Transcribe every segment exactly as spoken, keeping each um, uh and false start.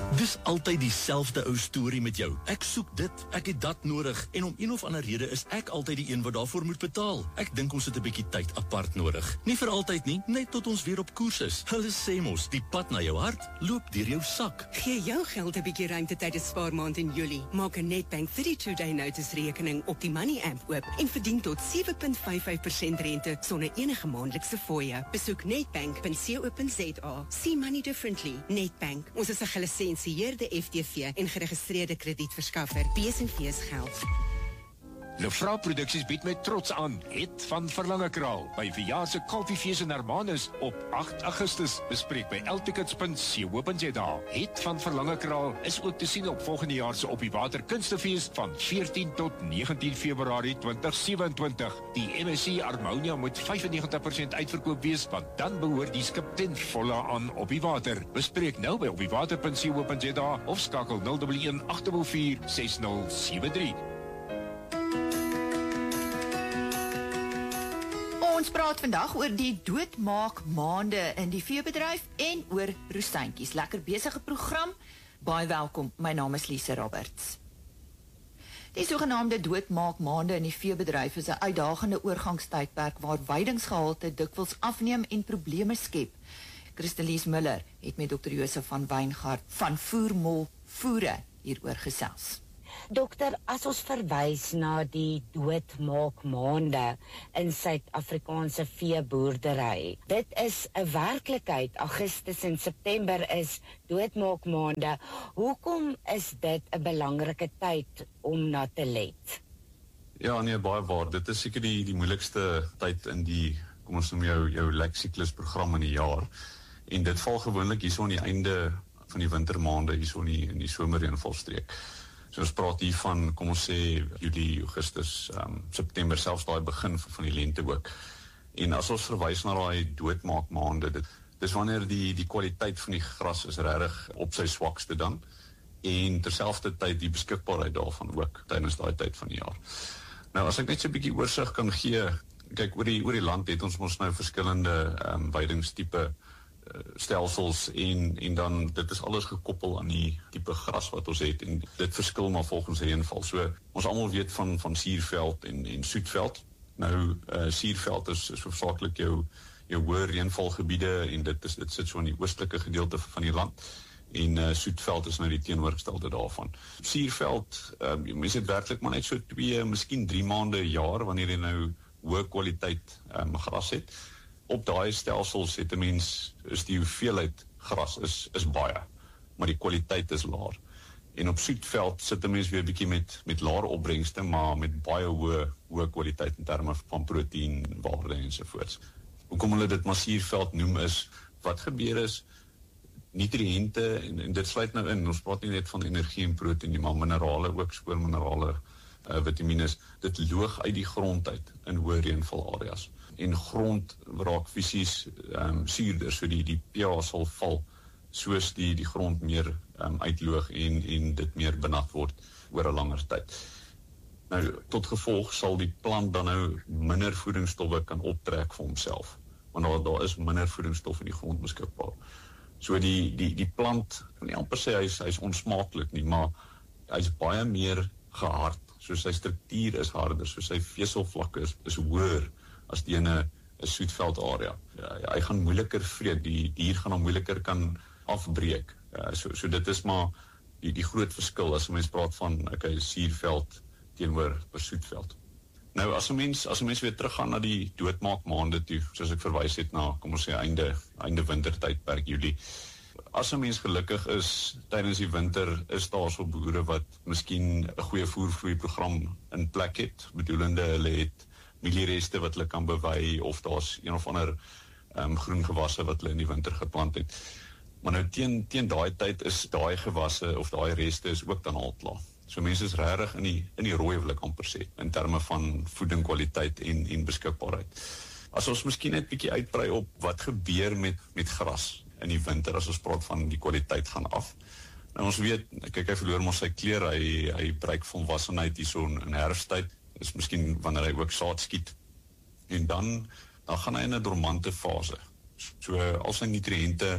Dis altyd dieselfde ou storie met jou. Ek soek dit, ek het dat nodig en om een of ander rede is ek altyd die een wat daarvoor moet betaal. Ek dink ons het 'n bietjie tyd apart nodig. Nie vir altyd nie, net tot ons weer op koers is. Hulle sê mos, die pad na jou hart loop deur jou sak. Gee jou geld 'n bietjie ruimte tydens spaarmaand in Julie. Maak 'n Nedbank thirty-two day notice rekening op die Money app oop en verdien tot seven point five five percent rente sonder enige maandelikse fooie. Besoek nedbank punt co punt za. See money differently. Nedbank. Ons is 'n gelisensieerde F T V en geregistreerde kredietverskaffer. B S en V's geld. Lefra Produksies bied met trots aan Het van Verlangekraal by verjaar se Kalfiefees in Hermanus op eight Augustus. Bespreek by l tickets punt co punt za. Het van Verlangekraal is ook te sien op volgende jaar se Op die Water Kunstefees van fourteen tot nineteen Februarie twenty seventy-two. Die M S C Harmonia moet ninety-five percent uitverkoop wees, want dan behoort die skip ten volle aan Op die Water. Bespreek nou by op die water punt co punt za of skakel zero one one eight four four six zero seven three. Ons praat vandag oor die doodmaak maande in die veebedryf en oor roestuintjies. Lekker besige program. Baie welkom. My naam is Lise Roberts. Die sogenaamde doodmaak maande in die veebedryf is 'n uitdagende oorgangstydperk waar weidingsgehalte dikwels afneem en probleme skep. Christelise Miller het met dokter Josef van Wijngaard van Voermol Voere hieroor gesels. Dokter, as ons verwys na die doodmaak maande in Suid-Afrikaanse veeboerdery, dit is 'n werklikheid. Augustus en September is doodmaak maande. Hoekom is dit 'n belangrike tyd om na te let? Ja, nee, baie waar. Dit is seker die, die moeilikste tyd in die, kom ons noem jou, jou leksyklus program in die jaar. En dit val gewoonlik hierso aan die einde van die wintermaande, hierso in die, in die somerreënvalstreek. So ons praat hier van, kom ons sê, Julie, Augustus, um, September, selfs daai begin van die lente ook. En as ons verwys na daai doodmaak maande, dit dis wanneer die die kwaliteit van die gras is regtig op sy swakste dan, en terselfdertyd die beskikbaarheid daarvan ook tydens daai tyd van die jaar. Nou, as ek net so 'n bietjie oorsig kan gee, kyk, oor die oor die land het ons mos nou verskillende um, weidingstipe stelsels en en dan dit is alles gekoppel aan die tipe gras wat ons het en dit verskil maar volgens reënval. So ons almal weet van van suurveld en en soetveld. Nou uh, suurveld is is hoofsaaklik jou jou hoë reënvalgebiede en dit is dit sit so in die oostelike gedeelte van die land en uh, soetveld is nou die teenoorgestelde daarvan. Suurveld, um, mense het werklik maar net so twee, miskien drie maande 'n jaar wanneer jy nou hoë kwaliteit um, gras het. Op daai stelsels het 'n mens, is die hoeveelheid gras is, is baie, maar die kwaliteit is laer. En op soetveld sit 'n mens weer 'n bietjie met, met laer opbrengste, maar met baie hoë, hoë kwaliteit in terme van proteïenwaarde ensovoorts. Hoekom hulle dit maar suurveld noem is, wat gebeur is, nutriënte, en, en dit sluit nou in, ons praat nie net van energie en proteïen, maar minerale ook, spoorminerale, uh, vitamines, dit loog uit die grond uit in hoë reënval areas. En grond raak fisies um, suurder, so die, die pH sal val, soos die, die grond meer um, uitloog en, en dit meer benat word oor 'n langer tyd. Nou, tot gevolg sal die plant dan nou minder voedingsstowwe kan optrek vir homself, want daar, daar is minder voedingsstof in die grond beskikbaar. So die, die, die plant, kan nie amper sê hy is, hy is onsmaaklik nie, maar hy is baie meer gehard, so sy struktuur is harder, so sy veselvlakke is, is hoër as die in 'n soetveld area. Ja, hy gaan moeiliker vreet, die dier gaan hom moeiliker kan afbreek. Ja, so, so dit is maar die, die groot verskil as 'n mens praat van okay, suurveld teenoor soetveld. Nou, as 'n mens, as 'n mens weer teruggaan na die doodmaak maande toe, soos ek verwys het na, kom ons sê, einde, einde wintertydperk, Julie. As 'n mens gelukkig is, tydens die winter, is daar so boere wat miskien 'n goeie voervloeiprogram in plek het, bedoelende hulle het mieliereste wat hulle kan bewy, of daar's een of ander um, groen gewasse wat hulle in die winter geplant het. Maar nou teen, teen daai tyd is daai gewasse, of daai reste is ook dan al klaar. So mense is regtig in die, in die rooi wil ek amper sê, in terme van voedingkwaliteit en, en beskikbaarheid. As ons miskien net bietjie uitbrei op wat gebeur met, met gras in die winter, as ons praat van die kwaliteit gaan af. Nou ons weet, kyk, hy verloor ons sy kleur, hy, hy bereik volwassenheid hier so in, in herfsttyd, is miskien wanneer hy ook saad skiet, en dan, dan gaan hy in 'n dormante fase. So al sy nutriënte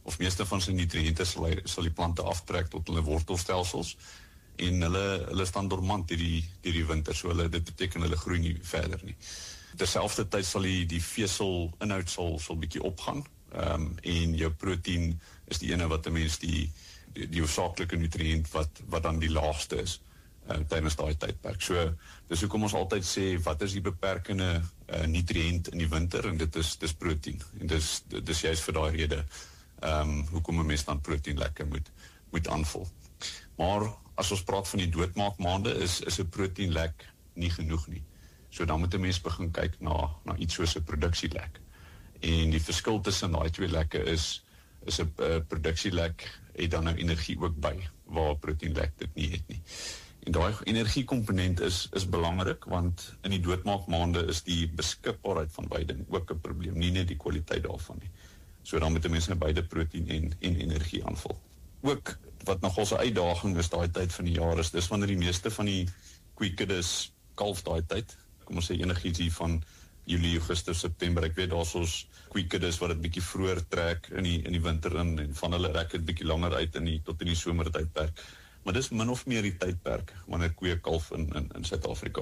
of meeste van sy nutriënte sal, hy, sal die plante aftrek tot hulle wortelstelsels en hulle, hulle staan dormant deur die, deur die winter, so hulle, dit beteken hulle groei nie verder nie. Terselfdertyd sal die, die vesel inhoud sal, sal bietjie opgaan, um, en jou proteïen is die ene wat 'n mens die, die, die hoofsaaklike nutriënt wat, wat dan die laagste is uh, tydens daai tydperk. So, dis hoekom ons altyd sê, wat is die beperkende uh, nutriënt in die winter, en dit is, dis proteïen, en dis, dis juist vir daai rede, um, hoekom 'n mens dan proteïen lekker moet, moet aanvul. Maar, as ons praat van die doodmaakmaande, is, is 'n proteïenlek nie genoeg nie. So dan moet 'n mens begin kyk na, na iets soos 'n produksielek. En die verskil tussen daai twee lekke is, is 'n uh, produksielek het dan nou energie ook by, waar 'n proteïenlek dit nie het nie. En daai energiekomponent is, is belangrik, want in die doodmaakmaande is die beskikbaarheid van beide ook 'n probleem, nie net die kwaliteit daarvan nie. So dan moet 'n mens nou beide proteïen en, en energie aanvul. Ook wat nogal 'n uitdaging is daai tyd van die jaar is, dis wanneer die meeste van die koeikuddes kalf daai tyd. Kom ons sê enigiets hier van Julie, Augustus, September. Ek weet daar's ons koeikuddes wat dit bietjie vroeër trek in die in die winter in, en van hulle rek dit bietjie langer uit in die tot in die somertydperk. Maar dis min of meer die tydperk wanneer koeie kalf in in in Suid-Afrika.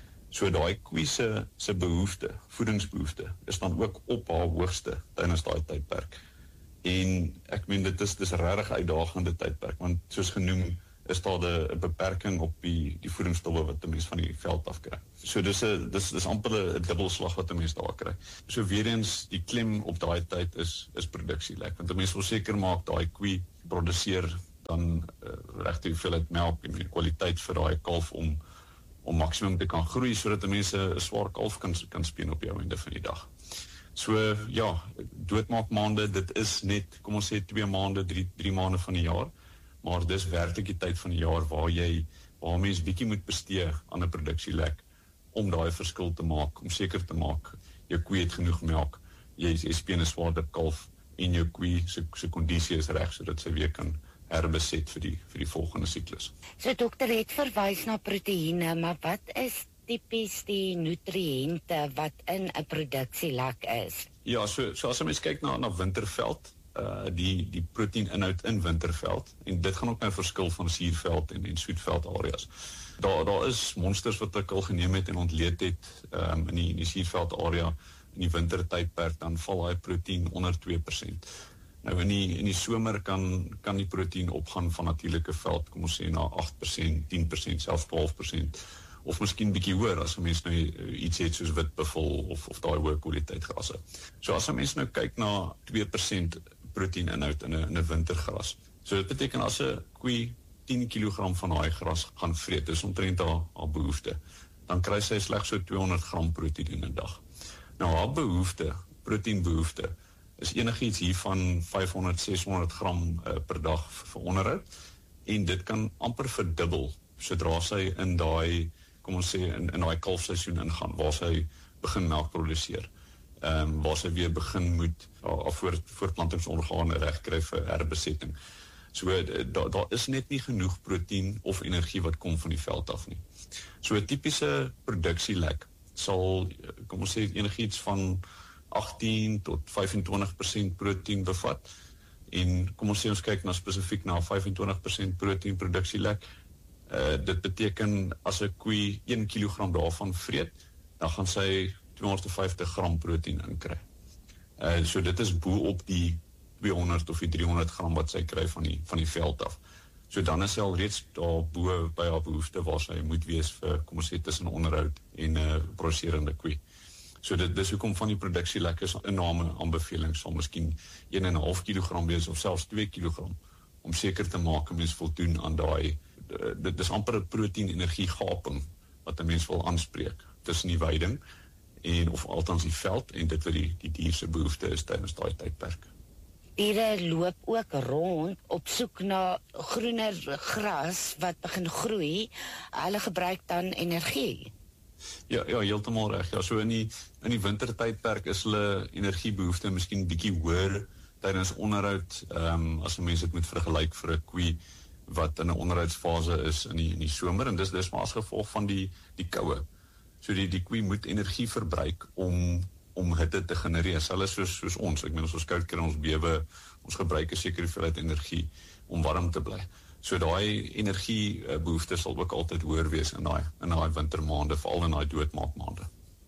So daai koe se se behoefte, voedingsbehoefte, is dan ook op haar hoogste tydens daai tydperk. En ek meen dit is dis regtig uitdagende tydperk, want soos genoem is daar 'n beperking op die die voedingsstowwe wat 'n mens van die veld af kry. So dis 'n dis dis amper 'n dubbelslag wat 'n mens daar kry. So weer eens die klem op daai tyd is is produksielek, want 'n mens wil seker maak daai koe produseer dan uh, regte hoeveelheid melk en die kwaliteit vir daai kalf om om maksimum te kan groei sodat 'n mens 'n swaar kalf kan kan speen op jou einde van die dag. So ja, doodmaakmaande, dit is net, kom ons sê twee maande, drie drie maande van die jaar. Maar dis werklik die tyd van die jaar waar jy, waar mens bietjie moet bestee aan 'n produksielek om daai verskil te maak, om seker te maak, jou koe het genoeg melk, jy, jy speen 'n swaarder kalf, en jou koe se se kondisie is reg, sodat sy weer kan herbeset vir die, vir die volgende siklus. So dokter het verwys na proteïene, maar wat is tipies die nutriënte wat in 'n produksielek is? Ja, so, so as 'n mens kyk na, na winterveld, Uh, die, die proteïninhoud in winterveld, en dit gaan ook nou verskil van suurveld en, en soetveld areas. Daar, daar is monsters wat ek al geneem het en ontleed het um, in die, die suurveld area in die wintertydperk, dan val hy proteïen onder twee persent. Nou in die, in die somer kan, kan die proteïen opgaan van natuurlike veld, kom ons sê na agt persent, tien persent, selfs twaalf persent, of miskien bietjie hoër as 'n mens nou iets het soos witbuffel of, of daai hoë kwaliteit grasse. So as 'n mens nou kyk na twee persent proteïninhoud in 'n in 'n wintergras. So dit beteken as 'n koe tien kilogram van daai gras gaan vreet, dis omtrent haar, haar behoefte, dan kry sy slegs so tweehonderd gram proteïen in 'n dag. Nou haar behoefte, proteïenbehoefte, is enigiets hier van vyfhonderd, seshonderd gram uh, per dag vir onderhoud, en dit kan amper verdubbel sodra sy in daai, kom ons sê in in daai kalfseisoen ingaan, waar sy begin melk produseer. Ehm um, waar sy weer begin moet uh, voor, voortplantingsorgane regkry vir herbesetting. So daar da is net nie genoeg proteïen of energie wat kom van die veld af nie. So 'n tipiese produksielek sal, kom ons sê, enigiets van agttien tot vyfentwintig persent proteïen bevat. En kom ons sê ons kyk na spesifiek na vyfentwintig persent proteïen produksielek. Uh, dit beteken as 'n koe een kilogram daarvan vreet, dan gaan sy tweehonderd vyftig gram proteïen inkry. Uh, so dit is bo op die tweehonderd of die driehonderd gram wat sy kry van die, van die veld af. So dan is sy al reeds daar bo by haar behoefte waar sy moet wees vir, kom ons sê, tussen onderhoud en 'n uh, produserende koe. So dit dis hoekom van die produksielekkers enorme aanbevelings sal miskien een en 'n half kilogram wees of selfs twee kilogram om seker te maak 'n mens voldoen aan daai, dit is amper 'n proteïen-energie gaping wat 'n mens wil aanspreek tussen die weiding en of althans die veld en dit wat die die dier se behoefte is tydens daai tydperk. Diere loop ook rond op soek na groener gras wat begin groei. Hulle gebruik dan energie. Ja, ja, heeltemal reg. Ja, so in die in die wintertydperk is hulle energiebehoefte miskien bietjie hoër tydens onderhoud, ehm um, as 'n mens dit moet vergelyk vir 'n koe wat in 'n onderhoudsfase is in die in die somer, en dis dis maar as gevolg van die die koue. So die die koe moet energie verbruik om om hitte te genereer. Selfs soos, soos ons, ek meen ons koud kry, ons bewe, ons gebruik 'n sekere hoeveelheid energie om warm te bly. So daai energiebehoefte sal ook altyd hoër wees in daai in daai wintermaande, veral in daai doodmaakmaande.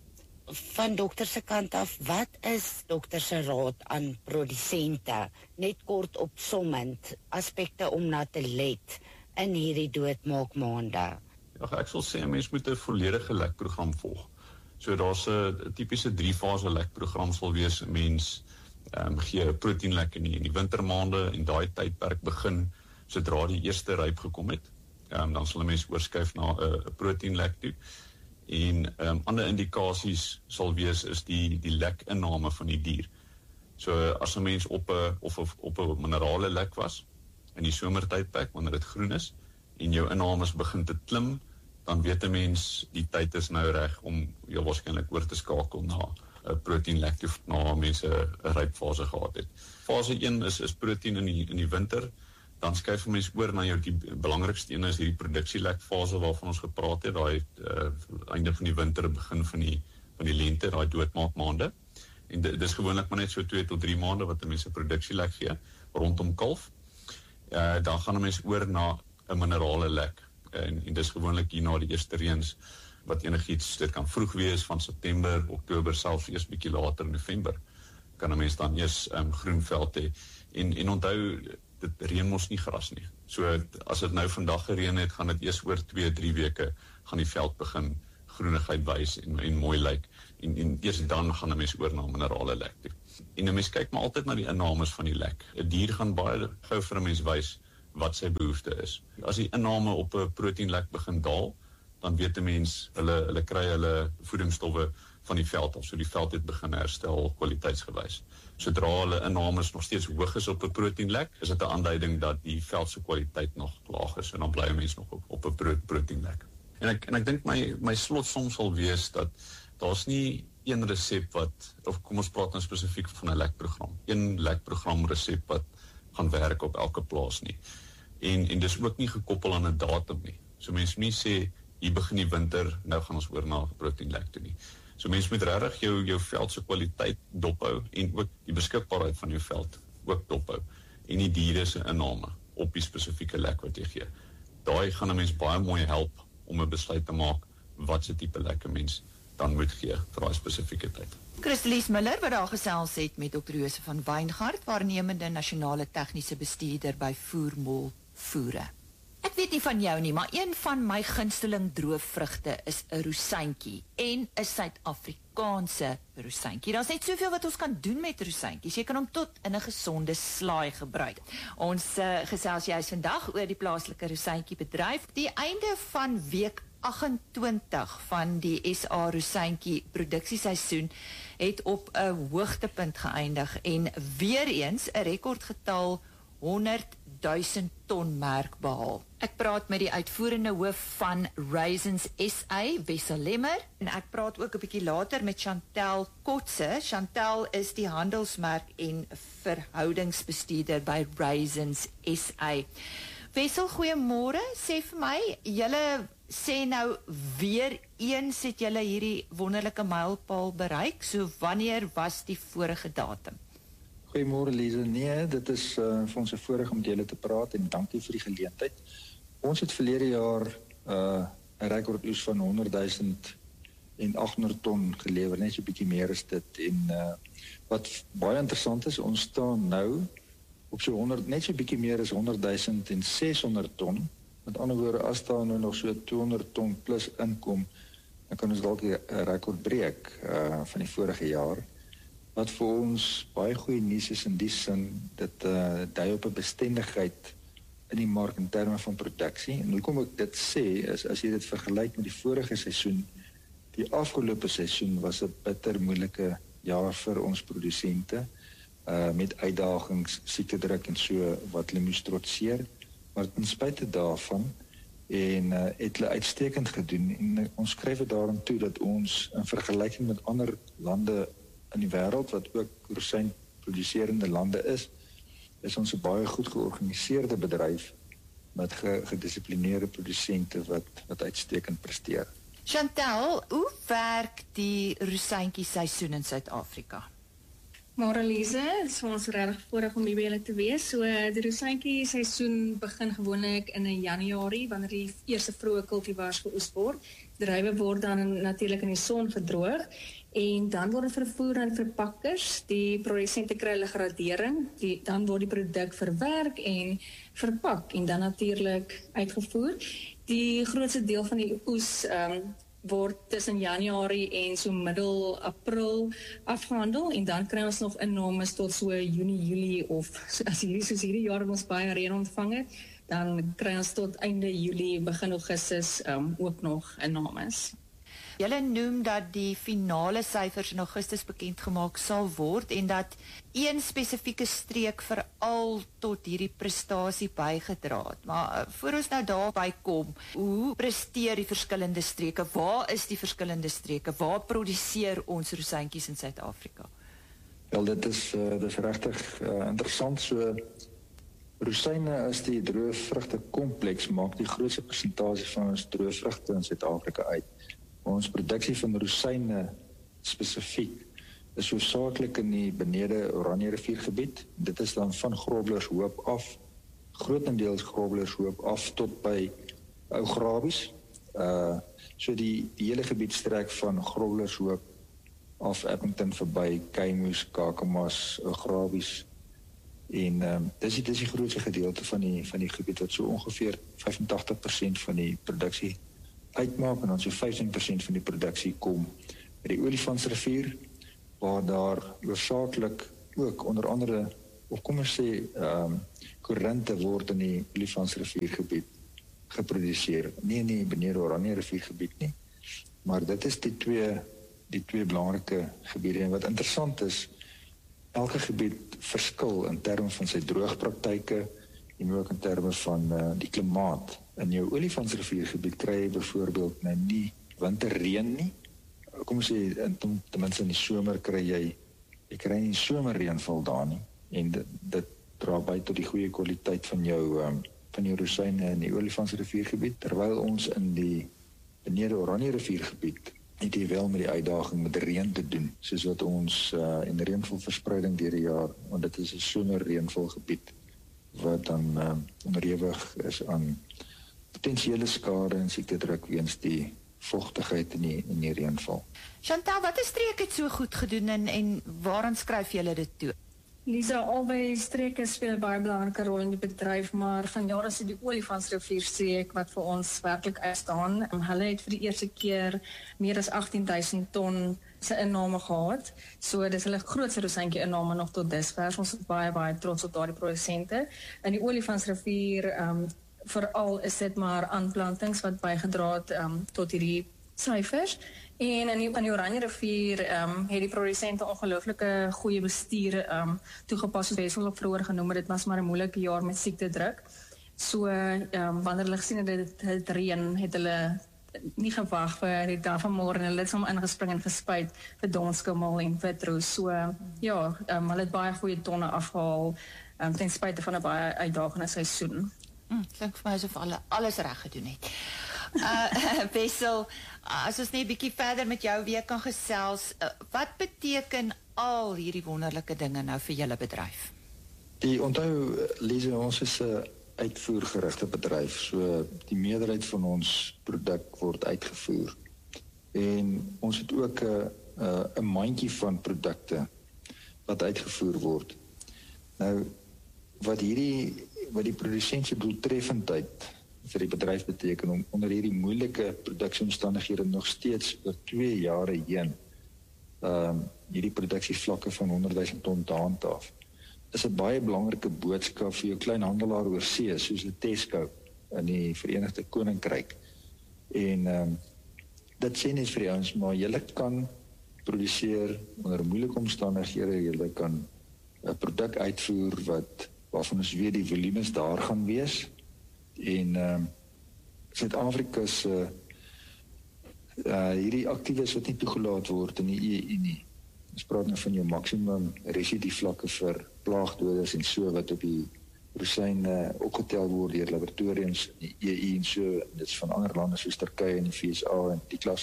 Van dokter se kant af, wat is dokter se raad aan produsente, net kort opsommend, aspekte om na te let in hierdie doodmaakmaande? Ja, ek sal sê 'n mens moet 'n volledige lekprogram volg. So daar's 'n tipiese drie fase lekprogram sal wees. 'n Mens um, gee 'n proteïnlek in die, in die wintermaande en daai tydperk begin sodra die eerste ryp gekom het. Um, dan sal 'n mens oorskuif na 'n uh, proteïnlek toe. En um, ander indikasies sal wees is die die lekinname van die dier. So as 'n mens op 'n of op 'n minerale lek was in die somertydperk wanneer dit groen is en jou innames begin te klim, dan weet 'n mens die tyd is nou reg om jou waarskynlik oor te skakel na 'n proteïnlek toe na mense 'n rypfase gehad het. Fase een is is proteïen in die in die winter. Dan skuif 'n mens oor na jou die belangrikste een is hierdie produksielekfase waarvan ons gepraat het, daai uh, einde van die winter, begin van die van die lente, daai doodmaakmaande. En dit is gewoonlik maar net so twee tot drie maande wat 'n mens 'n produksielek gee rondom kalf. Uh, dan gaan 'n mens oor na 'n minerale lek. En, en dis gewoonlik hier na die eerste reëns wat enigiets, dit kan vroeg wees van September, Oktober, selfs eers bietjie later in November kan 'n mens dan eers um, groenveld hê. En en onthou, dit reën mos nie gras nie. So as dit nou vandag gereën het, gaan dit eers oor twee, drie weke gaan die veld begin groenigheid wys en, en mooi lyk. En, en eers dan gaan 'n mens oor na minerale lek toe. En 'n mens kyk maar altyd na die innames van die lek. 'n Dier gaan baie gou vir 'n mens wys wat sy behoefte is. As die inname op 'n proteïnlek begin daal, dan weet 'n mens hulle hulle kry hulle voedingsstowwe van die veld af. So die veld het begin herstel kwaliteitsgewys. Sodra hulle innames nog steeds hoog is op 'n proteïnlek, is dit 'n aanduiding dat die veld se kwaliteit nog laag is en dan bly 'n mens nog op op 'n pro proteïnlek. En ek en ek dink my my slotsom sal wees dat daar's nie een resep wat, of kom ons praat nou spesifiek van 'n lekprogram. Een lekprogram resep wat gaan werk op elke plaas nie. En en dis ook nie gekoppel aan 'n datum nie. So mense moet nie sê hier begin die winter, nou gaan ons oor na 'n proteïnlek toe nie. So mense moet regtig jou jou veld se kwaliteit dophou en ook die beskikbaarheid van jou veld ook dophou en die diere se inname op die spesifieke lek wat jy gee. Daai gaan 'n mens baie mooi help om 'n besluit te maak wat se tipe lek 'n mens dan moet gee vir daai spesifieke tyd. Christelies Miller wat daar gesels het met dokter Josef van Wijngaard, waarnemende nasionale tegniese bestuurder by Voermol Voere. Ek weet nie van jou nie, maar een van my gunsteling droëvrugte is 'n rosyntjie en 'n Suid-Afrikaanse rosyntjie. Daar's net soveel wat ons kan doen met rosyntjies. Jy kan hom tot in 'n gesonde slaai gebruik. Ons uh, gesels juis vandag oor die plaaslike rosyntjiebedryf. Die einde van week agt-en-twintig van die S A rosyntjie produksieseisoen het op 'n hoogtepunt geëindig en weer eens 'n rekordgetal honderdduisend ton merk behaal. Ek praat met die uitvoerende hoof van Raisins S A, Wessel Lemmer, en ek praat ook 'n bietjie later met Chantel Kotse. Chantel is die handelsmerk en verhoudingsbestuurder by Raisins S A. Wessel, goeiemôre. Sê vir my, julle sê nou weer eens het julle hierdie wonderlike mylpaal bereik. So wanneer was die vorige datum? Goeiemôre Lise. Nee, dit is uh, vir ons 'n voorreg om met julle te praat en dankie vir die geleentheid. Ons het verlede jaar 'n uh, rekordoes van honderdduisend agthonderd ton gelewer, net so 'n bietjie meer as dit. En uh, wat baie interessant is, ons staan nou op so honderd, net so 'n bietjie meer as honderdduisend seshonderd ton. Met ander woorde, as daar nou nog so tweehonderd ton plus inkom, dan kan ons dalk 'n rekord breek uh, van die vorige jaar. Wat vir ons baie goeie nuus is in die sin, dit uh, dui op 'n bestendigheid in die mark in terme van produksie. En hoekom ek dit sê, is as jy dit vergelyk met die vorige seisoen, die afgelope seisoen was 'n bitter moeilike jaar vir ons produsente, uh, met uitdagings, siektedruk en so wat hulle moes trotseer. Maar ten spyte daarvan, en uh, het hulle uitstekend gedoen, en uh, ons skryf dit daarom toe dat ons in vergelyking met ander lande in die wêreld wat ook rosyn produserende lande is, is ons 'n baie goed georganiseerde bedryf met ge, gedissiplineerde produsente wat wat uitstekend presteer. Chantel, hoe werk die rosyntjie seisoen in Suid-Afrika? Môre Lise, dit is vir ons regtig voorreg om hier by julle te wees. So die rosyntjie seisoen begin gewoonlik in Januarie wanneer die eerste vroeë kultivars geoes word. Druiwe word dan natuurlik in die son verdroog en dan word dit vervoer aan verpakkers. Die produsente kry hulle gradering, die, dan word die produk verwerk en verpak en dan natuurlik uitgevoer. Die grootste deel van die oes um, word tussen Januarie en so middel April afgehandel en dan kry ons nog innames tot so Junie, Julie of so, as hierdie soos hierdie jaar ons baie reën ontvang het, dan kry ons tot einde Julie, begin Augustus um, ook nog innames. Julle noem dat die finale syfers in Augustus bekend gemaak sal word en dat een spesifieke streek veral tot hierdie prestasie bygedra het. Maar voor ons nou daarby kom, hoe presteer die verskillende streke? Waar is die verskillende streke? Waar produseer ons rosyntjies in Suid-Afrika? Wel, dit is, uh, dit is regtig uh, interessant. So, rosyne is die droëvrugte kompleks, maak die grootste persentasie van ons droëvrugte in Suid-Afrika uit. Ons produksie van rosyne spesifiek is hoofsaaklik in die benede Oranje riviergebied. Dit is dan van Groblershoop af, grootendeels Groblershoop af tot by Ou Grabies. Uh, so die, die hele gebied strek van Groblershoop af Appington verby, Keimoes, Kakamas, Ou Grabies. En um, dis, die, dis die grootste gedeelte van die, van die gebied wat so ongeveer vyfentagtig persent van die produksie uitmaak en dan so vyftien persent van die produksie kom by die Olifantsrivier, waar daar hoofsaaklik ook onder andere, of kom ons sê, um, korinte word in die Olifantsriviergebied geproduseer. Nie in die benede Oranje riviergebied nie, maar dit is die twee, die twee belangrike gebiede. En wat interessant is, elke gebied verskil in terme van sy droogpraktyke en ook in terme van uh, die klimaat. In jou Olifantsriviergebied kry jy byvoorbeeld nou nie winterreën nie. Kom ons sê, ten, ten minste in die somer kry jy, jy kry nie somerreënval daar nie. En dit, dit dra by tot die goeie kwaliteit van jou, um, van jou rosyne in die Olifantsriviergebied, terwyl ons in die benede Oranje riviergebied het jy wel met die uitdaging met reën te doen, soos wat ons uh, in reënvalverspreiding deur die jaar, want dit is 'n somerreënvalgebied wat dan uh, onderhewig is aan potensiële skade en siektedruk weens die vochtigheid in die, in die reënval. Chantal, wat 'n streek het so goed gedoen en, en waaraan skryf julle dit toe? Lisa, albei streke speel 'n baie belangrike rol in die bedryf, maar vanjaar is dit die Olifantsrivierstreek wat vir ons werklik uitstaan. Um, hulle het vir die eerste keer meer as agttien duisend ton se inname gehad. So dis hulle grootste rosyntjie inname nog tot dusver. Ons is baie baie trots op daardie produsente. In die Olifantsrivier um, veral is dit maar aanplantings wat bygedra het um, tot hierdie syfers. En in die, in die Oranje rivier um, het die produsente ongelooflike goeie bestuur um, toegepas, soos Wessel ook vroeër genoem het. Dit was maar 'n moeilike jaar met siektedruk. So um, wanneer hulle gesien het dit het reën, het hulle nie gewag vir die dag van môre en hulle het sommer ingespring en gespuit vir donskimmel en witroos. So ja, um, hulle het baie goeie tonne afgehaal um, ten spyte van 'n baie uitdagende seisoen. Hmm, klink vir my asof alle alles reg gedoen het. Uh, Wessel, as ons net 'n bietjie verder met jou weer kan gesels, uh, wat beteken al hierdie wonderlike dinge nou vir julle bedryf? Die onthou, Lise, ons is 'n uitvoergerigte bedryf, so die meerderheid van ons produk word uitgevoer. En ons het ook 'n 'n mandjie van produkte wat uitgevoer word. Nou, wat hierdie wat die produsent se doeltreffendheid vir die bedryf beteken om onder hierdie moeilike produksieomstandighede nog steeds oor twee jare heen um, hierdie produksievlakke van honderd duisend ton te handhaaf. Is 'n baie belangrike boodskap vir jou kleinhandelaar oor see, soos 'n Tesco in die Verenigde Koninkryk. En um, dit sê net vir die ouens, maar julle kan produseer onder moeilike omstandighede, julle kan 'n produk uitvoer wat waarvan ons weet die volumes daar gaan wees. En um, Suid-Afrika se uh, uh, hierdie aktiewes wat nie toegelaat word in die E U nie. Ons praat nou van jou maksimum residu vlakke vir plaagdoders en so wat op die rosyne opgetel word deur laboratoriums in die E U en so, en dit is van ander lande soos Turkye en die V S A en die klas.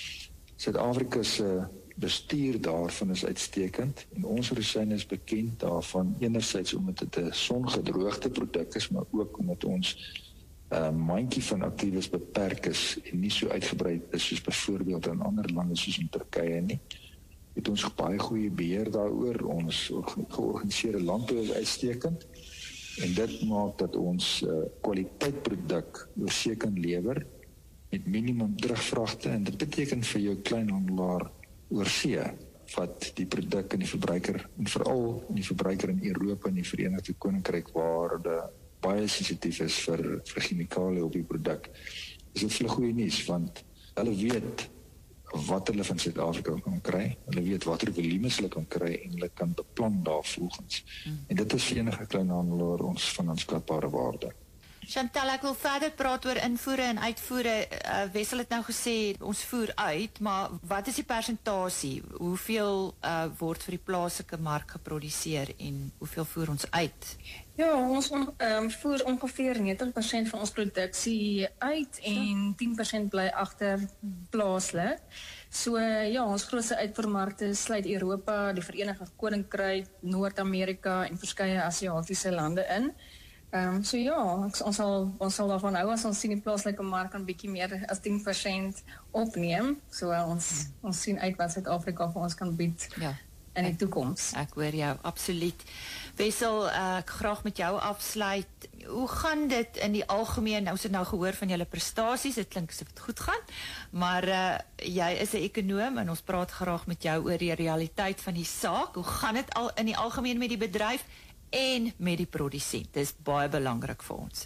Suid-Afrika se bestuur daarvan is uitstekend en ons rosyne is bekend daarvan enerzijds omdat dit 'n songedroogde produk is, maar ook omdat ons uh, mandjie van aktiewes beperk is en nie so uitgebrei is soos byvoorbeeld in ander lande soos in Turkye nie. Het ons baie goeie beheer daaroor, ons georganiseerde landbou is uitstekend en dit maak dat ons uh, kwaliteitproduk oorsee kan lewer met minimum terugvragte en dit beteken vir jou kleinhandelaar oorsee wat die produk in die verbruiker en veral in die verbruiker in Europa en die Verenigde Koninkryk waar dit baie sensitief is vir, vir chemikalie op die produk. Is dit vir goeie nuus want hulle weet wat hulle van Suid-Afrika kan kry, hulle weet watter volumes hulle kan kry en hulle kan beplan daarvolgens. Hmm. En dit is vir enige kleinhandelaar ons van aanskatbare waarde. Chantal, ek wil verder praat oor invoere en uitvoere. Uh, Wessel het nou gesê, ons voer uit, maar wat is die persentasie? Hoeveel uh, word vir die plaaslike mark geproduseer en hoeveel voer ons uit? Ja, ons um, voer ongeveer negentig persent van ons produksie uit en tien persent bly agter plaaslik. So ja, ons grootste uitvoermarkte sluit Europa, die Verenigde Koninkryk, Noord-Amerika en verskeie Asiatiese lande in. Um, so ja, ons sal, ons sal daarvan hou as ons sien die plaaslike mark 'n bietjie meer as tien persent opneem. So uh, ons, hmm. ons sien uit wat Suid-Afrika vir ons kan bied ja, in die toekoms. Ek hoor jou, absoluut. Wessel, uh, ek graag met jou afsluit. Hoe gaan dit in die algemeen? Ons het nou gehoor van julle prestasies, dit klink asof dit goed gaan, maar uh, jy is 'n ekonoom en ons praat graag met jou oor die realiteit van die saak. Hoe gaan dit al in die algemeen met die bedryf? En met die produsent, dit is baie belangrik vir ons.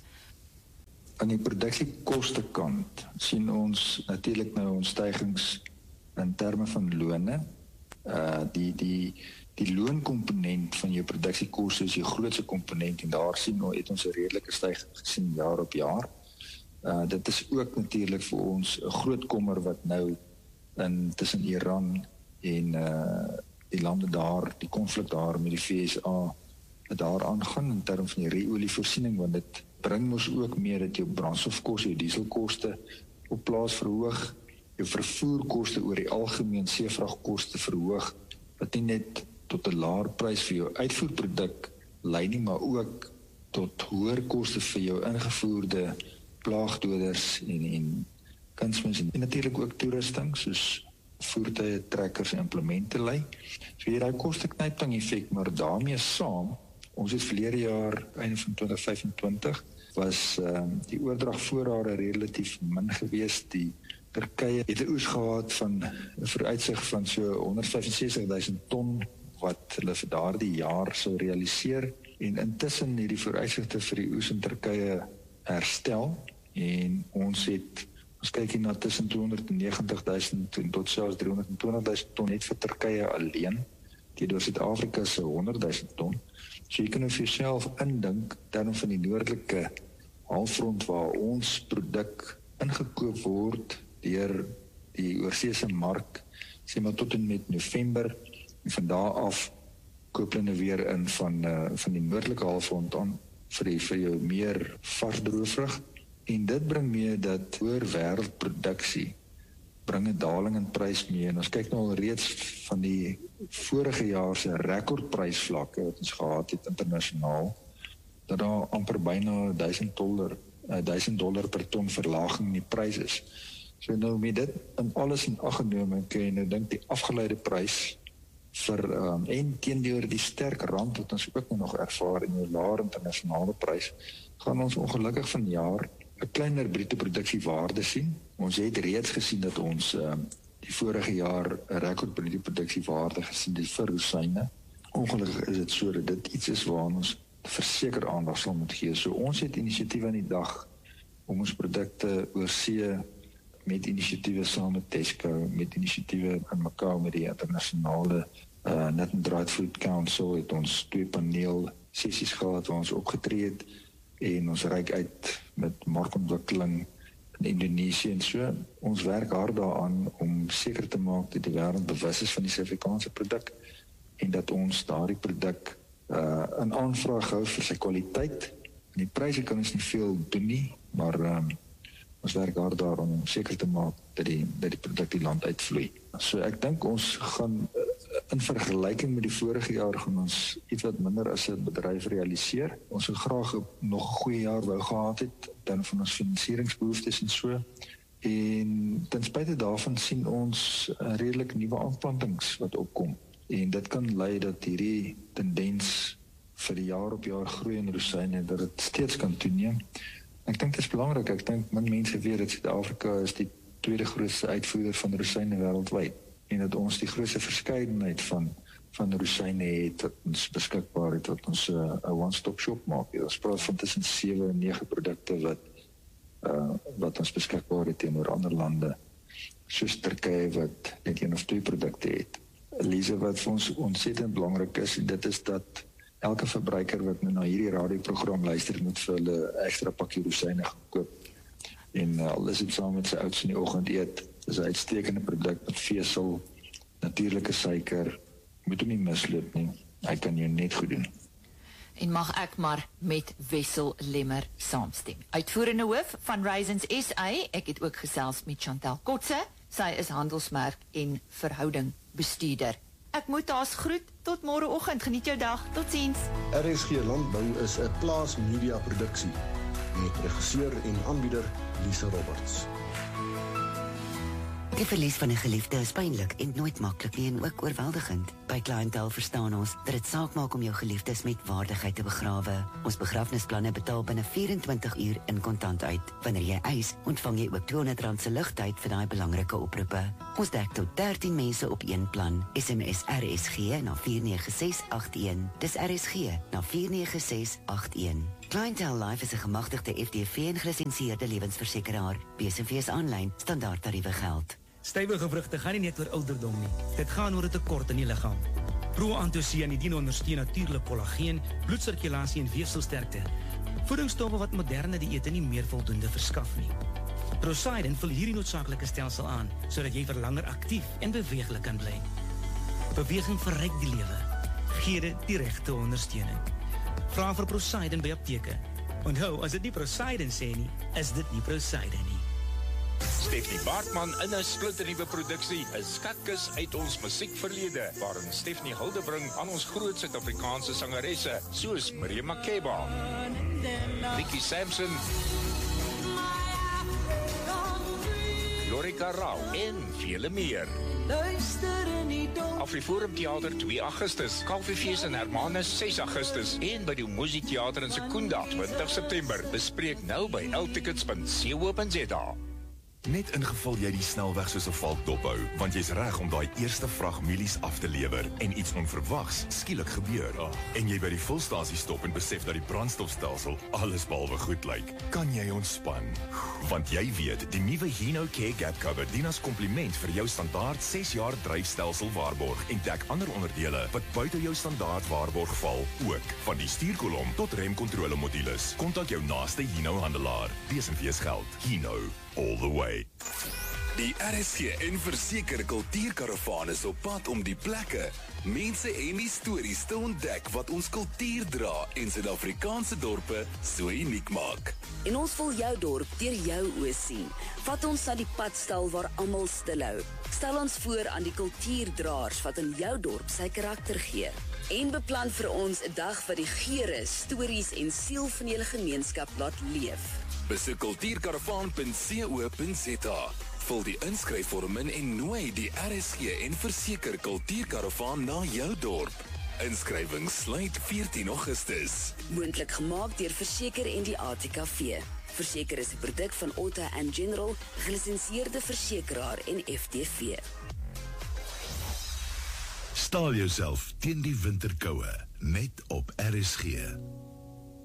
Aan die produksiekoste kant sien ons natuurlik nou ons stygings in terme van lone. Uh, die, die, die loonkomponent van jou produksiekoste is die grootste komponent en daar sien ons, het ons 'n redelike styging gesien jaar op jaar. Uh, dit is ook natuurlik vir ons 'n groot kommer wat nou in tussen Iran en uh, die lande daar, die konflik daar met die V S A daar aangaan in terme van die ru-olievoorsiening, want dit bring ons ook meer dat jou brandstofkoste, jou dieselkoste op plaas verhoog, jou vervoerkoste oor die algemeen seevragkoste verhoog, wat nie net tot 'n laer prys vir jou uitvoerproduk lei nie, maar ook tot hoër koste vir jou ingevoerde plaagdoders en, en kunsmis en, en natuurlik ook toerusting, soos voertuie, trekkers en implemente lei. So hier daai kosteknyping effek, maar daarmee saam, ons het verlede jaar, einde van twintig vyf-en-twintig, was um, die oordragvoorrade relatief min gewees. Die Turkye het 'n oes gehad van 'n vooruitsig van so honderd vyf en sestig duisend ton wat hulle vir daardie jaar sou realiseer. En intussen het die vooruitsigte vir die oes in Turkye herstel en ons het ons kyk hier na tussen tweehonderd negentig duisend en tot selfs driehonderd twintig duisend ton net vir Turkye alleen, teenoor Suid-Afrika se honderd duisend ton. So jy kan nou vir jouself indink, terwyl van die noordelike halfrond waar ons produk ingekoop word deur die oorseese mark, sê maar tot en met November, en van daar af koop hulle weer in van, uh, van die noordelike halfrond aan vir, die, vir jou meer varsdroëvrug. En dit bring mee dat hoër wêreldproduksie bring 'n daling in prys mee. En ons kyk nou al reeds van die vorige jaar se rekordprysvlakke wat ons gehad het internasionaal, dat daar amper byna duisend dollar, duisend dollar per ton verlaging in die prys is. So nou met dit in alles in ag genome, kan jy nou dink die afgeleide prys vir um, en teenoor die sterk rand wat ons ook nog ervaar in 'n laer internasionale prys, gaan ons ongelukkig vanjaar 'n kleiner bruto produksiewaarde sien. Ons het reeds gesien dat ons um, die vorige jaar 'n rekord bruto produksiewaarde gesien het vir rosyne. Ongelukkig is dit so dat dit iets is waaraan ons verseker aandag sal moet gee. So ons het inisiatiewe aan die dag om ons produkte oorsee met inisiatiewe saam met Tesco, met inisiatiewe in Macau met die internasionale uh, Nut and Dried Fruit Council, het ons twee paneel sessies gehad waar ons opgetree het en ons reik uit met markontwikkeling in Indonesië en so. Ons werk hard daaraan om seker te maak dat die wêreld bewus is van die Suid-Afrikaanse produk en dat ons daardie produk uh, in aanvraag hou vir sy kwaliteit. En die pryse kan ons nie veel doen nie, maar um, ons werk hard daar om seker te maak dat die, dat die produk die land uitvloei. So ek dink ons gaan in vergelyking met die vorige jaar gaan ons iets wat minder as 'n bedryf realiseer. Ons sou graag nog 'n goeie jaar wou gehad het, dan van ons finansieringsbehoeftes en so. En ten spyte daarvan sien ons redelik nuwe aanplantings wat opkom. En dit kan lei dat hierdie tendens vir die jaar op jaar groei in rosyne, dat dit steeds kan toeneem. Ek dink dit is belangrik, ek dink min mense weet dat Suid-Afrika is die tweede grootste uitvoerder van rosyne wêreldwyd. En dat ons die grootste verskeidenheid van, van rosyne het, wat ons beskikbaar het, wat ons 'n uh, one-stop shop maak. Ons praat van tussen sewe en nege produkte wat, uh, wat ons beskikbaar het teenoor ander lande, soos Turkye wat net een of twee produkte het. Lise, wat vir ons ontsettend belangrik is, en dit is dat elke verbruiker wat nou na hierdie radioprogram luister, moet vir hulle ekstra pakkie rosyne gaan koop. En uh, al is dit saam met sy ouds in die oggend eet, is 'n uitstekende produk met vesel, natuurlike suiker, moet hom nie misloop nie. Hy kan jou net goed doen. En mag ek maar met Wessel Lemmer saamstem. Uitvoerende hoof van Raisins S A, ek het ook gesels met Chantal Kotse, sy is handelsmerk en verhouding bestuurder. Ek moet haas groet, tot môreoggend, geniet jou dag, totsiens. R S G Landbou is 'n plaas media produksie, met regisseur en aanbieder Lise Roberts. Die verlies van 'n geliefde is pynlik en nooit maklik nie en ook oorweldigend. By Clientele verstaan ons dat dit saak maak om jou geliefdes met waardigheid te begrawe. Ons begrafnisplanne betaal binne vyf-en-twintig uur in kontant uit. Wanneer jy eis, ontvang jy ook tweehonderd rand se ligtyd vir daai belangrike oproepe. Ons dek tot dertien mense op een plan. S M S R S G na vier nege ses agt een. Dis R S G na vier nege ses agt een. Clientele Life is 'n gemagtigde F D V en gelisensieerde lewensversekeraar. B S V is aanlyn, standaard tariewe geld. Stywe gewrigte gaan nie net oor ouderdom nie. Dit gaan oor 'n tekort in die liggaam. Pro-antosianidine ondersteun natuurlik kollageen, bloedsirkulasie en weefselsterkte. Voedingsstowwe wat moderne dieete nie meer voldoende verskaf nie. Prosidin vul hierdie noodsaaklike stelsel aan, sodat jy vir langer aktief en beweeglik kan bly. Beweging verryk die lewe. Gee dit die regte ondersteuning. Vra vir Prosidin by apteke. Onthou, as dit nie Prosidin sê nie, is dit nie Prosidin nie. Stephanie Baartman in 'n splinternuwe produksie, 'n skatkis uit ons musiekverlede, waarin Stephanie hulde bring aan ons groot Suid-Afrikaanse sangeresse, soos Miriam Makeba, Nikki Sampson, Lorika Rau en vele meer. Afriforum Theater twee Augustus, Kalfiefees in Hermanus ses Augustus en by die Musietheater in Sekunda twintig September. Bespreek nou by l tickets punt co punt z a. Net ingeval jy die snelweg soos 'n valk dophou, want jy's reg om daai eerste vrag mielies af te lewer en iets onverwags skielik gebeur. Oh. En jy by die fulstasie stop en besef dat die brandstofstelsel alles behalwe goed lyk. Kan jy ontspan? Want jy weet, die nuwe Hino Care Gap Cover dien as kompliment vir jou standaard ses jaar dryfstelsel waarborg en dek ander onderdele wat buite jou standaard waarborg val ook. Van die stuurkolom tot remkontrole modules. Kontak jou naaste Hino handelaar. B S V's geld. Hino. All the way. Die R S G en Verseker Kultuurkaravaan is op pad om die plekke, mense en die stories te ontdek wat ons kultuur dra en Suid-Afrikaanse dorpe so uniek maak. En ons wil jou dorp deur jou oë sien. Vat ons na die padstal waar almal stilhou. Stel ons voor aan die kultuurdraers wat in jou dorp sy karakter gee. En beplan vir ons 'n dag wat die geure, stories en siel van julle gemeenskap laat leef. Besoek kultuurkaravaan punt co punt z a. Vul die inskryfvorm in en nooi die R S G en Verseker Kultuurkaravaan na jou dorp. Inskrywing sluit veertien Augustus. Moontlik gemaak deur Verseker en die A T K V. Verseker is 'n produk van Otta and General, gelisensieerde versekeraar en F D V. Staal jouself teen die winterkoue, net op R S G.